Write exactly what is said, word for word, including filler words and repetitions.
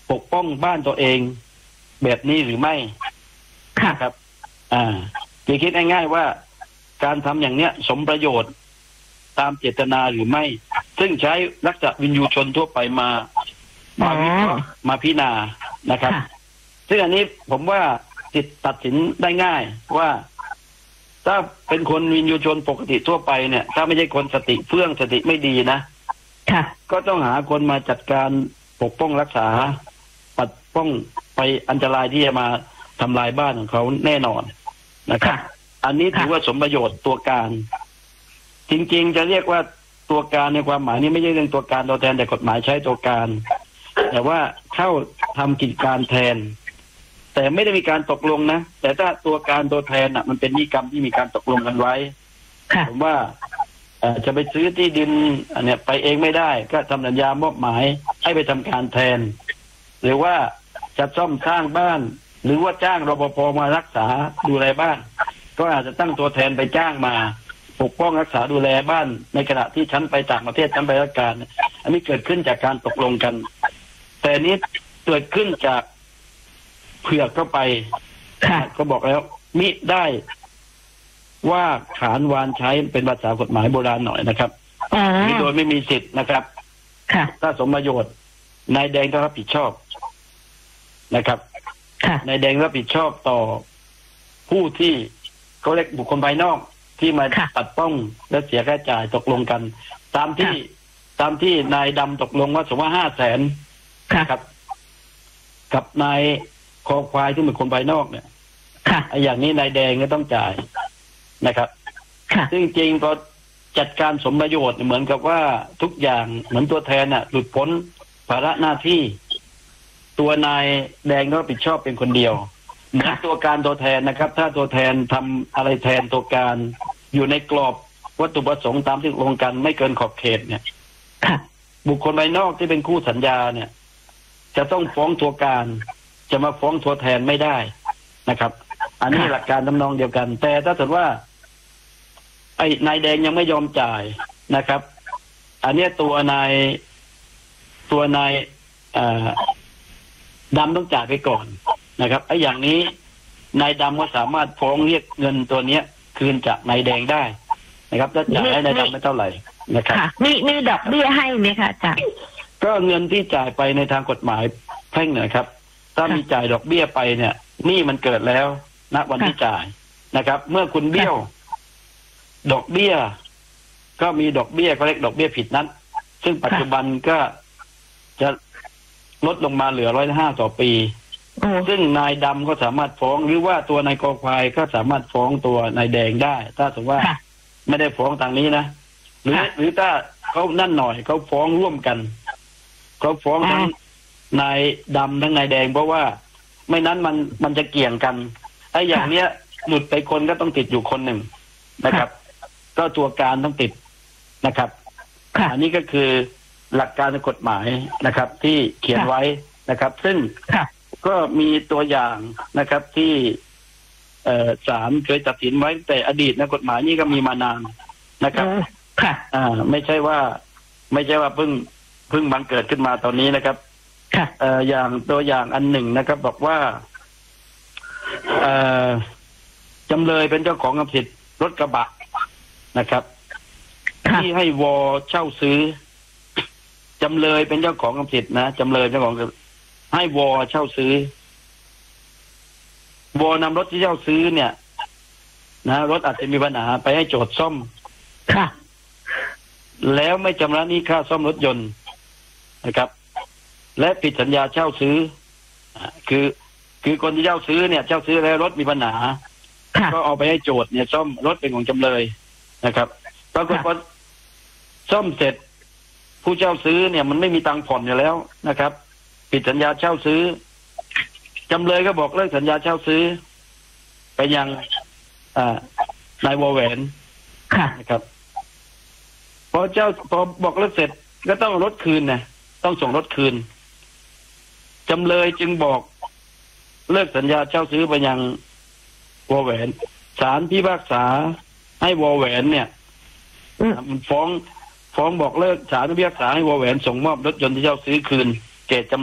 ปกป้องบ้านตัวเองแบบนี้หรือไม่ครับอ่าจะคิดง่ายๆว่าการทำอย่างเนี้ยสมประโยชน์ตามเจตนาหรือไม่ซึ่งใช้ลักษณะวินยูชนทั่วไปมามาวิเคราะห์มาพิจารณานะครับซึ่งอันนี้ผมว่าติดตัดสินได้ง่ายว่าถ้าเป็นคนวินยูชนปกติทั่วไปเนี่ยถ้าไม่ใช่คนสติเฟื่องสติไม่ดีนะก็ต้องหาคนมาจัดการปกป้องรักษาปัดป้องไปอันตรายที่จะมาทำลายบ้านของเขาแน่นอนนะครับอันนี้ถือว่าสมประโยชน์ตัวการจริงๆจะเรียกว่าตัวการในความหมายนี้ไม่ใช่เรื่องตัวการตัวแทนแต่กฎหมายใช้ตัวการแต่ว่าเข้าทำกิจการแทนแต่ไม่ได้มีการตกลงนะแต่ถ้าตัวการตัวแทนอ่ะมันเป็นนิติกรรมที่มีการตกลงกันไว้ผมว่าจะไปซื้อที่ดินอันเนี้ยไปเองไม่ได้ก็ทำสัญญามอบหมายให้ไปทำการแทนหรือว่าจะซ่อมสร้างบ้านหรือว่าจ้างรปภมารักษาดูแลบ้านก็อาจจะตั้งตัวแทนไปจ้างมาปกป้องรักษาดูแลบ้านในขณะที่ฉันไปต่างประเทศฉันไปราชการอันนี้เกิดขึ้นจากการตกลงกันแต่นี้เกิดขึ้นจากเผื่อเข้าไปก็บอกแล้วมิได้ว่าขานวานใช้เป็นภาษากฎหมายโบราณหน่อยนะครับโดยไม่มีสิทธิ์นะครับถ้าสมประโยชน์นายแดงต้องรับผิดชอบนะครับนายแดงรับผิดชอบต่อผู้ที่เขาเรียกบุคคลภายนอกที่มาปัดป้องและเสียค่าใช้จ่ายตกลงกันตามที่ตามที่นายดำตกลงว่าสมมติว่าห้าแสนครับกับนายคอควายที่เป็นคนภายนอกเนี่ยไอ้อย่างนี้นายแดงก็ต้องจ่ายนะครับซึ่งจริงก็จัดการสมประโยชน์เหมือนกับว่าทุกอย่างเหมือนตัวแทนน่ะหลุดพ้นภาระหน้าที่ตัวนายแดงก็รับผิดชอบเป็นคนเดียวเหมือนตัวการตัวแทนนะครับถ้าตัวแทนทำอะไรแทนตัวการอยู่ในกรอบวัตถุประสงค์ตามที่ตกลงกันไม่เกินขอบเขตเนี่ยบุคคลภายนอกที่เป็นคู่สัญญาเนี่ยจะต้องฟ้องตัวการจะมาฟ้องตัวแทนไม่ได้นะครับอันนี้หลักการทำนองเดียวกันแต่ถ้าสมมติว่าไอ้นายแดงยังไม่ยอมจ่ายนะครับอันนี้ตัวนายตัวนายดำต้องจ่ายไปก่อนนะครับไอ้อย่างนี้นายดำก็สามารถฟ้องเรียกเงินตัวเนี้ยคืนจากนายแดงได้นะครับถ้าจ่ายให้นายดำไม่เท่าไหร่นะครับมีมีดอกเบี้ยให้ไหมคะอาจารย์ก็เงินที่จ่ายไปในทางกฎหมายแพ่งนะครับถ้ามีจ่ายดอกเบี้ยไปเนี่ยหนี้มันเกิดแล้วณวันที่จ่ายนะครับเมื่อคุณเบี้ยวดอกเบี้ยก็มีดอกเบี้ยเขาเรียกดอกเบี้ยผิดนัดซึ่งปัจจุบันก็จะลดลงมาเหลือร้อยห้าต่อปีซึ่งนายดำก็สามารถฟ้องหรือว่าตัวนายกอควายก็สามารถฟ้องตัวนายแดงได้ถ้าสมมติว่าไม่ได้ฟ้องทางนี้นะหรือหรือถ้าเขานั่นหน่อยเขาฟ้องร่วมกันเขาฟ้องทั้งนายดำทั้งนายแดงเพราะว่าไม่นั้นมันมันจะเกี่ยงกันไอ้อย่างเนี้ยหลุดไปคนก็ต้องติดอยู่คนหนึ่งนะครับก็ตัวการต้องติดนะครับอันนี้ก็คือหลักการกฎหมายนะครับที่เขียนไว้นะครับซึ่งก็มีตัวอย่างนะครับที่ศาลเคยตัดสินไว้แต่อดีตนะกฎหมายนี้ก็มีมานานนะครับอ่าไม่ใช่ว่าไม่ใช่ว่าเพิ่งเพิ่งบังเกิดขึ้นมาตอนนี้นะครับเอ่ออย่างตัวอย่างอันหนึ่งนะครับบอกว่าเอ่อจำเลยเป็นเจ้าของกรรมสิทธิ์รถกระบะนะครับที่ให้วอเช่าซื้อจำเลยเป็นเจ้าของกรรมสิทธิ์นะจำเลยเจ้าของให้วอเช่าซื้อวอนำรถที่เช่าซื้อเนี่ยนะรถอาจจะมีปัญหาไปให้โจทย์ซ่อมค่ะแล้วไม่ชำระหนี้ค่าซ่อมรถยนต์นะครับและผิดสัญญาเช่าซื้อคือคือคนที่เช่าซื้อเนี่ยเช่าซื้อแล้วรถมีปัญหาก็เอาไปให้โจทย์เนี่ยซ่อมรถเป็นของจำเลยนะครับปรากฏว่าซ่อมเสร็จผู้เช่าซื้อเนี่ยมันไม่มีตังค์ผ่อนอยู่แล้วนะครับผิดสัญญาเช่าซื้อจำเลยก็บอกเลิกสัญญาเช่าซื้อไปยังนายวอแหวนนะครับพอเจ้าพอบอกเลิกเสร็จก็ต้องรถคืนนะต้องส่งรถคืนจำเลยจึงบอกเลิกสัญญาเช่าซื้อไปยังวอแหวนศาลพิพากษาให้วอแหวนเนี่ยมันฟ้องฟ้องบอกเลิกศาลพิพากษาให้วอแหวนส่งมอบรถยนต์ที่เช่าซื้อคืนแก่จำ